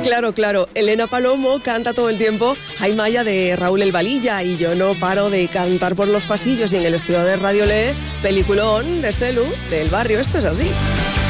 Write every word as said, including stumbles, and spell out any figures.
Claro, claro. Elena Palomo canta todo el tiempo Ay Maya de Raúl El Valilla y yo no paro de cantar por los pasillos y en el estudio de Radio Le, peliculón de Selu del barrio. Esto es así.